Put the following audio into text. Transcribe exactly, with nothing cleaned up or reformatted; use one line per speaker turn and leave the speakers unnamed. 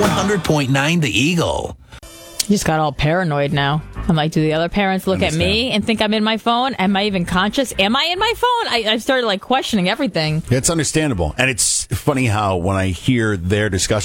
one hundred point nine The Eagle.
You just got all paranoid now. I'm like, do the other parents look at me and think I'm in my phone? Am I even conscious? Am I in my phone? I, I started like questioning everything.
It's understandable. And it's funny how when I hear their discussion